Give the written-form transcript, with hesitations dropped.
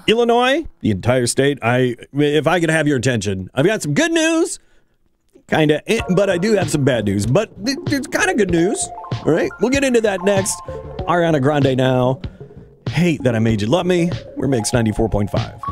Illinois, the entire state. If I could have your attention, I've got some good news, kind of, but I do have some bad news. But it's kind of good news. All right, we'll get into that next. Ariana Grande now. Hate That I Made You Love Me. We're Mix 94.5.